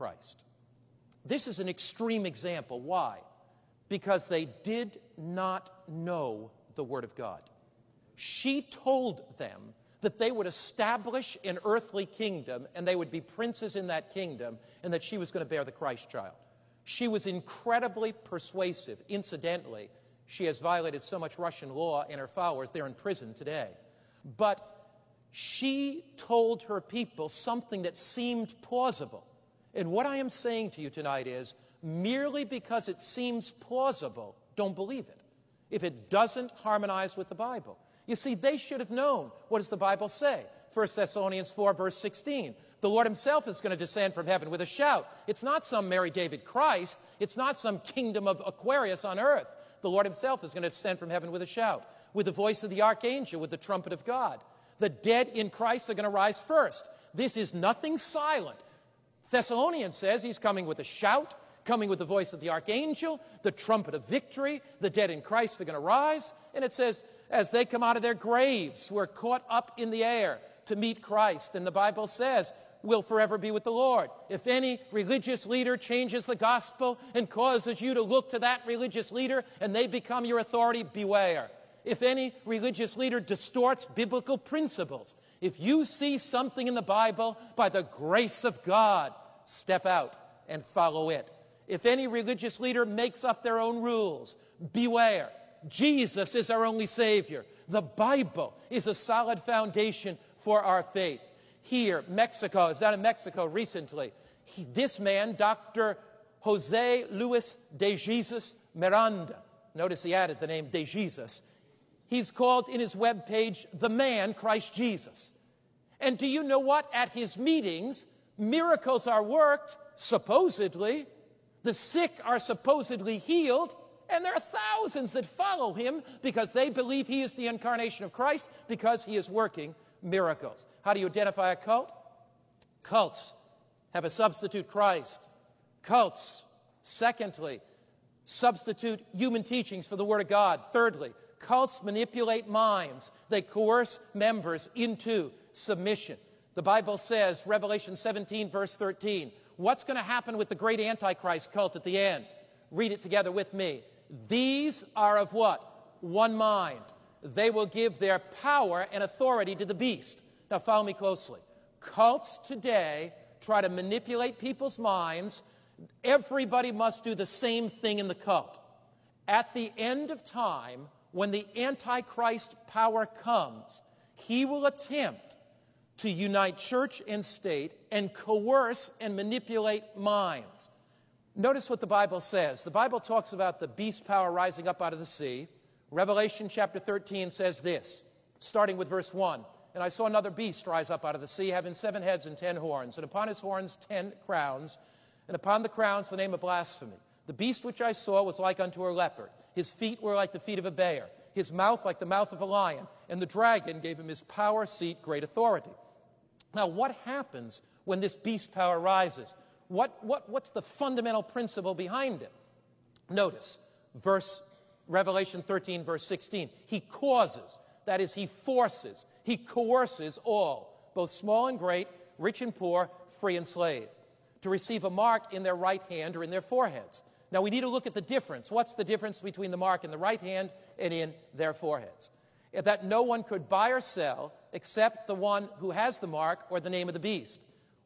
Christ. This is an extreme example. Why? Because they did not know the Word of God. She told them that they would establish an earthly kingdom and they would be princes in that kingdom and that she was going to bear the Christ child. She was incredibly persuasive. Incidentally, she has violated so much Russian law, and her followers, they're in prison today. But she told her people something that seemed plausible. And what I am saying to you tonight is, merely because it seems plausible, don't believe it, if it doesn't harmonize with the Bible. You see, they should have known. What does the Bible say? 1 Thessalonians 4, verse 16. The Lord himself is going to descend from heaven with a shout. It's not some Mary David Christ. It's not some kingdom of Aquarius on earth. The Lord himself is going to descend from heaven with a shout, with the voice of the archangel, with the trumpet of God. The dead in Christ are going to rise first. This is nothing silent. Thessalonians says he's coming with a shout, coming with the voice of the archangel, the trumpet of victory. The dead in Christ are going to rise. And it says, as they come out of their graves, we're caught up in the air to meet Christ. And the Bible says, we'll forever be with the Lord. If any religious leader changes the gospel and causes you to look to that religious leader and they become your authority, beware. If any religious leader distorts biblical principles, if you see something in the Bible, by the grace of God, step out and follow it. If any religious leader makes up their own rules, beware. Jesus is our only Savior. The Bible is a solid foundation for our faith. Here, Mexico, I was down in Mexico recently. This man, Dr. Jose Luis de Jesus Miranda, notice he added the name de Jesus. He's called in his webpage, the man Christ Jesus. And do you know what? At his meetings, miracles are worked, supposedly. The sick are supposedly healed. And there are thousands that follow him because they believe he is the incarnation of Christ, because he is working miracles. How do you identify a cult? Cults have a substitute Christ. Cults, secondly, substitute human teachings for the Word of God. Thirdly, cults manipulate minds. They coerce members into submission. The Bible says, Revelation 17, verse 13, what's going to happen with the great Antichrist cult at the end? Read it together with me. These are of what? One mind. They will give their power and authority to the beast. Now follow me closely. Cults today try to manipulate people's minds. Everybody must do the same thing in the cult. At the end of time, when the Antichrist power comes, he will attempt to unite church and state and coerce and manipulate minds. Notice what the Bible says. The Bible talks about the beast power rising up out of the sea. Revelation chapter 13 says this, starting with verse 1. And I saw another beast rise up out of the sea, having 7 heads and 10 horns, and upon his horns 10 crowns, and upon the crowns the name of blasphemy. The beast which I saw was like unto a leopard. His feet were like the feet of a bear, his mouth like the mouth of a lion, and the dragon gave him his power, seat, great authority. Now, what happens when this beast power rises? What's the fundamental principle behind it? Notice, Revelation 13, verse 16. He causes, that is, he forces, he coerces all, both small and great, rich and poor, free and slave, to receive a mark in their right hand or in their foreheads. Now, we need to look at the difference. What's the difference between the mark in the right hand and in their foreheads? That no one could buy or sell except the one who has the mark or the name of the beast.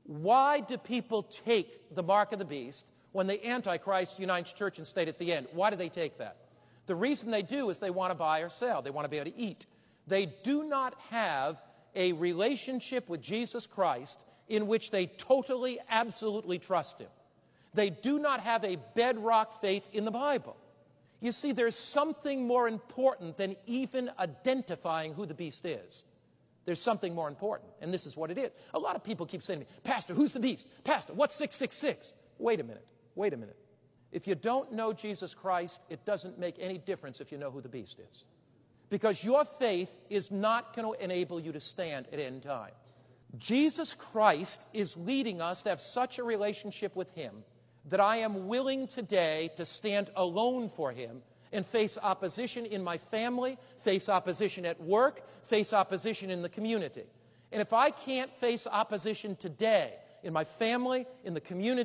Why do people take the mark of the beast when the Antichrist unites church and state at the end? Why do they take that? The reason they do is they want to buy or sell. They want to be able to eat. They do not have a relationship with Jesus Christ in which they totally, absolutely trust him. They do not have a bedrock faith in the Bible. You see, there's something more important than even identifying who the beast is. There's something more important, and this is what it is. A lot of people keep saying to me, Pastor, who's the beast? Pastor, what's 666? Wait a minute. If you don't know Jesus Christ, it doesn't make any difference if you know who the beast is. Because your faith is not going to enable you to stand at end time. Jesus Christ is leading us to have such a relationship with him that I am willing today to stand alone for him and face opposition in my family, face opposition at work, face opposition in the community. And if I can't face opposition today in my family, in the community,